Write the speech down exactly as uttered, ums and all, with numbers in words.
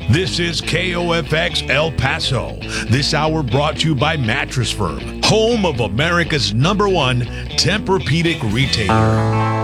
This is K O F X El Paso. This hour brought to you by Mattress Firm, home of America's number one Tempur-Pedic retailer.